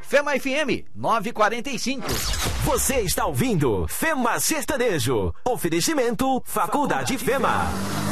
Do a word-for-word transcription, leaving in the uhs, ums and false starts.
Fema F M nove quarenta e cinco. Você está ouvindo Fema Sertanejo. Oferecimento Faculdade Fema.